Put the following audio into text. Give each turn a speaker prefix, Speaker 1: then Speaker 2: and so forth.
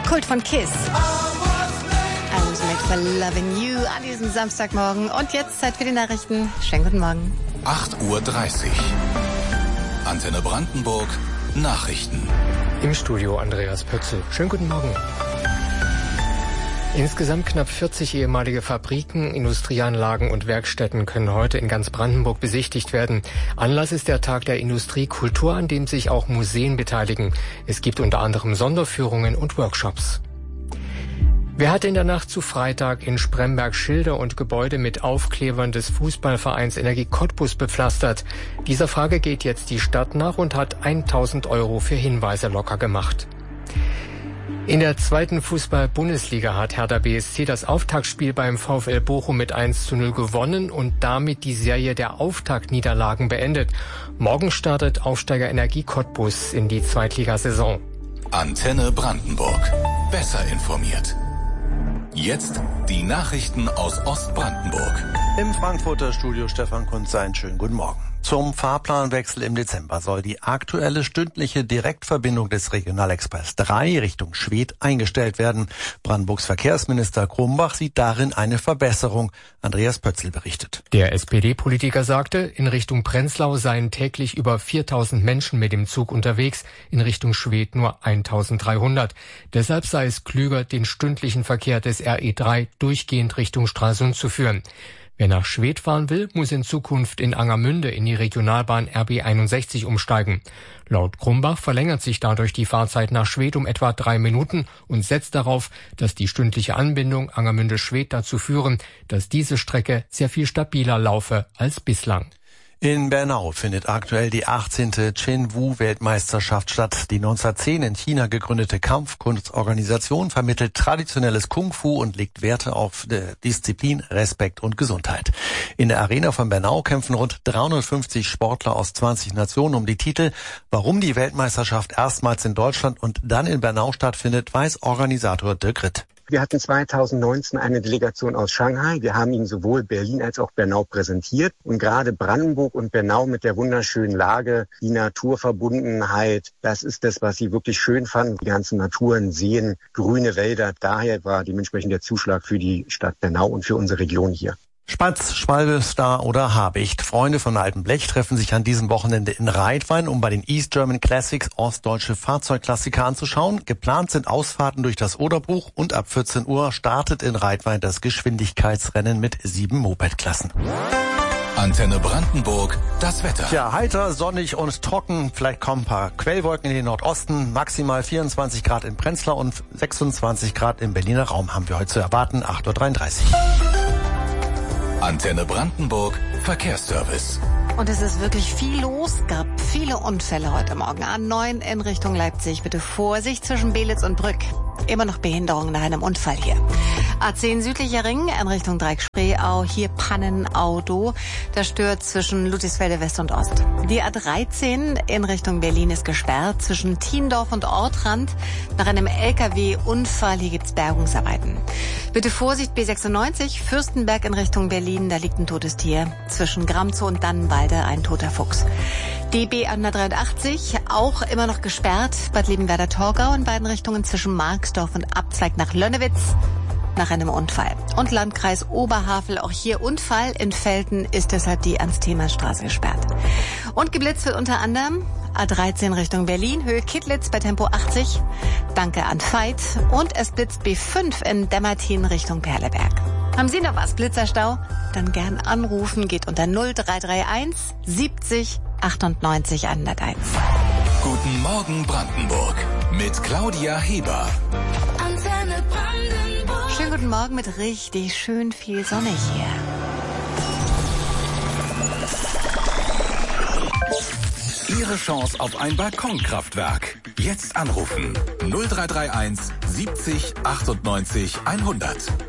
Speaker 1: Kult von Kiss. I was made for loving you an diesem Samstagmorgen. Und jetzt Zeit für die Nachrichten. Schönen guten Morgen.
Speaker 2: 8:30 Uhr. Antenne Brandenburg. Nachrichten.
Speaker 3: Im Studio Andreas Pötzl. Schönen guten Morgen. Insgesamt knapp 40 ehemalige Fabriken, Industrieanlagen und Werkstätten können heute in ganz Brandenburg besichtigt werden. Anlass ist der Tag der Industriekultur, an dem sich auch Museen beteiligen. Es gibt unter anderem Sonderführungen und Workshops. Wer hat in der Nacht zu Freitag in Spremberg Schilder und Gebäude mit Aufklebern des Fußballvereins Energie Cottbus bepflastert? Dieser Frage geht jetzt die Stadt nach und hat 1.000 € für Hinweise locker gemacht. In der zweiten Fußball-Bundesliga hat Hertha BSC das Auftaktspiel beim VfL Bochum mit 1:0 gewonnen und damit die Serie der Auftaktniederlagen beendet. Morgen startet Aufsteiger Energie Cottbus in die Zweitligasaison.
Speaker 2: Antenne Brandenburg. Besser informiert. Jetzt die Nachrichten aus Ostbrandenburg.
Speaker 4: Im Frankfurter Studio Stefan Kunze, einen schönen guten Morgen. Zum Fahrplanwechsel im Dezember soll die aktuelle stündliche Direktverbindung des Regionalexpress 3 Richtung Schwedt eingestellt werden. Brandenburgs Verkehrsminister Grumbach sieht darin eine Verbesserung. Andreas Pötzl berichtet.
Speaker 3: Der SPD-Politiker sagte, in Richtung Prenzlau seien täglich über 4.000 Menschen mit dem Zug unterwegs, in Richtung Schwedt nur 1.300. Deshalb sei es klüger, den stündlichen Verkehr des RE3 durchgehend Richtung Stralsund zu führen. Wer nach Schwedt fahren will, muss in Zukunft in Angermünde in die Regionalbahn RB 61 umsteigen. Laut Grumbach verlängert sich dadurch die Fahrzeit nach Schwedt um etwa 3 Minuten und setzt darauf, dass die stündliche Anbindung Angermünde-Schwedt dazu führen, dass diese Strecke sehr viel stabiler laufe als bislang.
Speaker 4: In Bernau findet aktuell die 18. Chen-Wu-Weltmeisterschaft statt. Die 1910 in China gegründete Kampfkunstorganisation vermittelt traditionelles Kung-Fu und legt Werte auf Disziplin, Respekt und Gesundheit. In der Arena von Bernau kämpfen rund 350 Sportler aus 20 Nationen um die Titel. Warum die Weltmeisterschaft erstmals in Deutschland und dann in Bernau stattfindet, weiß Organisator Dirk Ritt.
Speaker 5: Wir hatten 2019 eine Delegation aus Shanghai. Wir haben Ihnen sowohl Berlin als auch Bernau präsentiert. Und gerade Brandenburg und Bernau mit der wunderschönen Lage, die Naturverbundenheit, das ist das, was Sie wirklich schön fanden. Die ganzen Naturen, Seen, grüne Wälder. Daher war dementsprechend der Zuschlag für die Stadt Bernau und für unsere Region hier.
Speaker 4: Spatz, Schwalbe, Star oder Habicht. Freunde von Alten Blech treffen sich an diesem Wochenende in Reitwein, um bei den East German Classics ostdeutsche Fahrzeugklassiker anzuschauen. Geplant sind Ausfahrten durch das Oderbruch und ab 14 Uhr startet in Reitwein das Geschwindigkeitsrennen mit 7 Mopedklassen.
Speaker 2: Antenne Brandenburg, das Wetter.
Speaker 4: Ja, heiter, sonnig und trocken. Vielleicht kommen ein paar Quellwolken in den Nordosten. Maximal 24 Grad in Prenzlau und 26 Grad im Berliner Raum haben wir heute zu erwarten. 8:33 Uhr.
Speaker 2: Antenne Brandenburg, Verkehrsservice.
Speaker 1: Und es ist wirklich viel los, gab viele Unfälle heute Morgen. A9 in Richtung Leipzig. Bitte Vorsicht zwischen Belitz und Brück. Immer noch Behinderung nach einem Unfall hier. A10 südlicher Ring in Richtung Dreieck-Spreeau. Hier Pannenauto. Das stört zwischen Ludwigsfelde West und Ost. Die A13 in Richtung Berlin ist gesperrt zwischen Thiendorf und Ortrand. Nach einem LKW-Unfall, hier gibt's Bergungsarbeiten. Bitte Vorsicht B96, Fürstenberg in Richtung Berlin. Da liegt ein totes Tier. Zwischen Gramzow und Dannenwalde ein toter Fuchs. Die B183 auch immer noch gesperrt. Bad Liebenwerda-Torgau in beiden Richtungen zwischen Marxdorf und Abzweig nach Lönnewitz nach einem Unfall. Und Landkreis Oberhavel, auch hier Unfall. In Velten ist deshalb die Ernst-Thiemann-Straße gesperrt. Und geblitzt wird unter anderem A13 Richtung Berlin, Höhe Kittlitz bei Tempo 80. Danke an Veit. Und es blitzt B5 in Dämmertin Richtung Perleberg. Haben Sie noch was, Blitzerstau? Dann gern anrufen, geht unter 0331 70 98 101.
Speaker 2: Guten Morgen Brandenburg mit Claudia Heber.
Speaker 1: Antenne Brandenburg. Schönen guten Morgen mit richtig schön viel Sonne hier.
Speaker 2: Ihre Chance auf ein Balkonkraftwerk. Jetzt anrufen 0331 70 98 100.